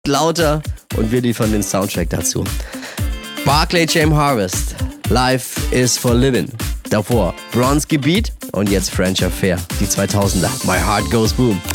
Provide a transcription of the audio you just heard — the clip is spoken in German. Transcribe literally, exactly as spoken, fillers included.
lauter und wir liefern den Soundtrack dazu. Barclay James Harvest, Life is for Living. Davor Bronski Beat und jetzt French Affair, die zweitausender. My Heart Goes Boom.